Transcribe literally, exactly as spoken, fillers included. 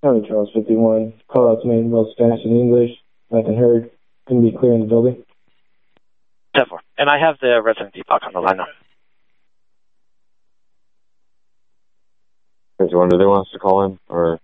County Charles fifty-one. Call out to me in both Spanish and English. Nothing heard. Can be clear in the building. ten four. And I have the resident Deepak on the line now. Is one, do they want us to call in, or?